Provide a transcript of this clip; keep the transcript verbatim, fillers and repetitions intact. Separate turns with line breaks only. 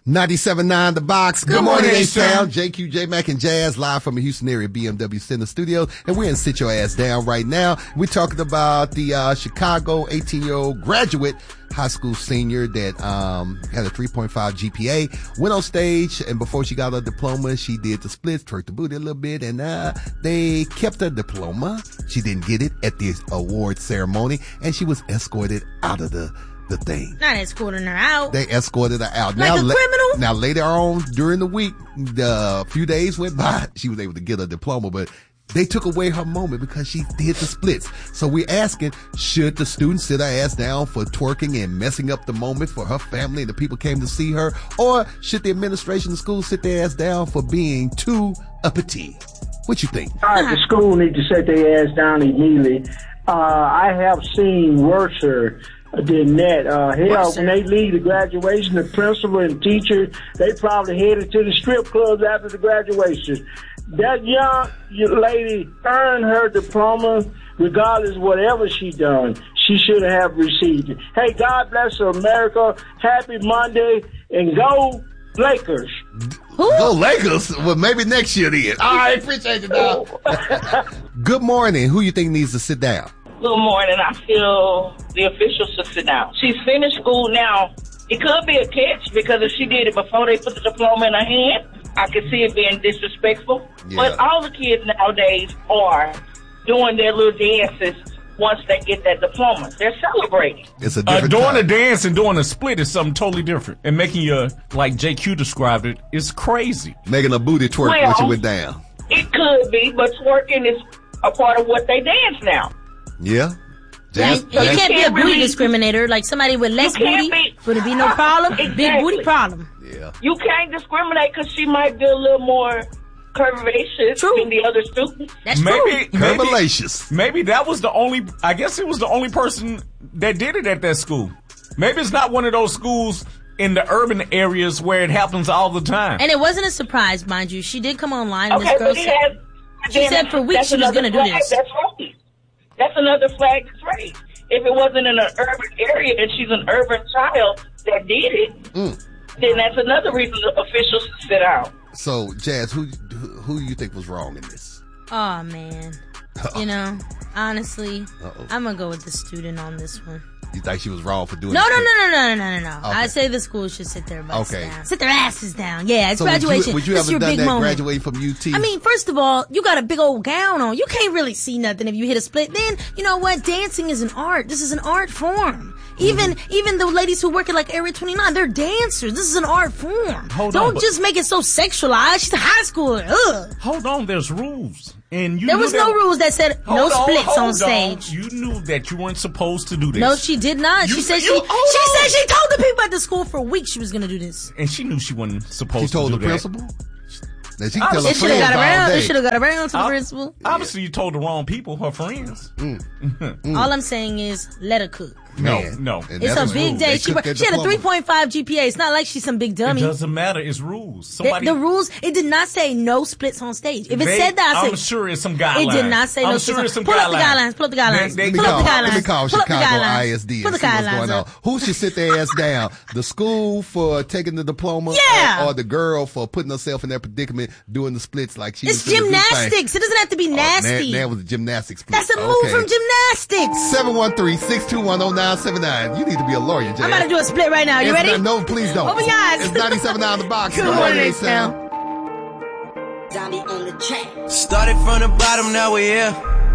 ninety-seven point nine The Box. Good,
Good
morning,
morning,
H-Town. J Q, J-Mac, and Jazz live from the Houston area B M W Center Studios. And we're in Sit Your Ass Down right now. We're talking about the uh Chicago eighteen-year-old graduate high school senior that um had a three point five G P A, went on stage, and before she got her diploma, she did the splits, twerked the booty a little bit, and uh they kept her diploma. She didn't get it at the award ceremony, and she was escorted out of the the thing.
Not escorting her out.
They escorted her out.
Like
now,
a
la-
criminal?
Now, later on during the week, the few days went by, she was able to get her diploma, but they took away her moment because she did the splits. So we're asking, should the student sit her ass down for twerking and messing up the moment for her family and the people came to see her? Or should the administration of the school sit their ass down for being too uppity? What you think?
All right, the school need to sit their ass down immediately. Uh, I have seen worser than that. Uh, hell, when they leave the graduation, the principal and teacher, they probably headed to the strip clubs after the graduation. That young lady earned her diploma regardless of whatever she done. She should have received it. Hey, God bless America. Happy Monday, and go Lakers.
Who? Go Lakers? Well, maybe next year then. All right, appreciate it, dog. Good morning. Who you think needs to sit down?
Good morning. I feel the officials should sit down. She's finished school now. It could be a catch because if she did it before they put the diploma in her hand, I could see it being disrespectful.
Yeah.
But all the kids nowadays are doing their little dances once they get that diploma. They're celebrating.
It's a
Uh,
different
doing
time.
a dance and doing a split is something totally different. And making your, like J Q described it, is crazy.
Making a booty twerk
Well,
when she went down.
It could be, but twerking is a part of what they dance now.
Yeah.
Yeah,
Jazz,
you
Jazz-
can't be a booty
really-
discriminator. Like somebody with less
You can't
booty,
be-
would it be no problem? Big
Exactly.
booty problem.
Yeah.
You can't discriminate because she might be a little more curvaceous
True.
than the other students.
That's
Maybe,
true.
maybe,
Curvalacious.
maybe that was the only, I guess it was the only person that did it at that school. Maybe it's not one of those schools in the urban areas where it happens all the time.
And it wasn't a surprise, mind you. She did come online. And
Okay,
this girl
but it
said,
has.
she
then
said for weeks
that's
she was
another
going to do
flag
this.
That's right. That's another flag that's raised. If it wasn't in an urban area and she's an urban child that did it,
Mm.
then that's another reason the officials should sit out.
So, Jazz, who who who do you think was wrong in this?
Oh, man. You know, honestly,
Uh-oh.
I'm going to go with the student on this one.
You think she was wrong for doing
No,
it?
no, no, no, no, no, no, no.
Okay.
I say the school should sit their butts
Okay.
down. Sit their asses down. Yeah, it's
So
graduation.
Would you, would you
This is
ever
your
done
big
that
moment.
graduating from U T?
I mean, first of all, you got a big old gown on. You can't really see nothing if you hit a split. Then, you know what? Dancing is an art. This is an art form. Even
Mm-hmm.
even the ladies who work at like Area twenty-nine, they're dancers. This is an art form.
Hold on,
Don't
but-
just make it so sexualized. She's a high schooler. Ugh.
Hold on, there's rules. And you
There
knew
was
that-
no rules that said no
Hold on,
splits
hold
on
on.
stage.
You knew that you weren't supposed to do this.
No, she did not.
You-
she said
you-
she
hold
she
on.
said she told the people at the school for weeks she was gonna do this.
And she knew she wasn't supposed
She told
to
the
do that.
principal? That she
I-
tell her
They should have
friends
got
all
around. They
day.
should have got around to the
Ob-
principal.
Obviously, you told the wrong people, her friends.
All I'm saying is let her cook.
Man.
No, no.
And
It's
that
a
was
big
rude.
day.
They
She,
took
wor-
their
she had a
diploma.
three point five G P A. It's not like she's some big
It
dummy.
doesn't matter. It's rules.
The,
Somebody.
the rules, it did not say no splits on stage. If it
They-
said that, I
I'm
said,
sure it's some guidelines.
it did not say
I'm
no
sure
splits.
it's some
Pull up the
guidelines.
guidelines. Pull up the guidelines.
They- they
Let me
Pull up
call,
the
let me
guidelines.
call
Pull up the
Chicago
guidelines.
I S D
Pull
and
the
see what's
guidelines
going on.
up.
Who should sit their ass down? The school for taking the diploma?
Yeah.
Or, or the girl for putting herself in that predicament doing the splits like she
It's
was doing the good thing?
gymnastics. It doesn't have to be
Oh,
nasty.
that, that was a gymnastics split.
That's a move
Okay.
from gymnastics.
seven one three, six two one, oh nine seven nine. You need to be a lawyer, Jay.
I'm about to do a split right now. You
It's
ready?
not- no, please don't.
Open your eyes.
It's ninety-seven down the box.
Good
Good
morning,
morning,
H-Town.
H-Town.
Started from the bottom, now we're here.